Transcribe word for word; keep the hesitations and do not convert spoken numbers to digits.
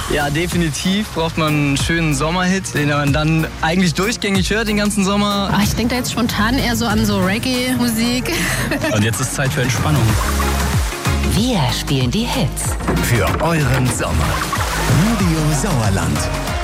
Ja, definitiv braucht man einen schönen Sommerhit, den man dann eigentlich durchgängig hört den ganzen Sommer. Ach, ich denke da jetzt spontan eher so an so Reggae-Musik. Und jetzt ist Zeit für Entspannung. Wir spielen die Hits für euren Sommer. Radio Sauerland.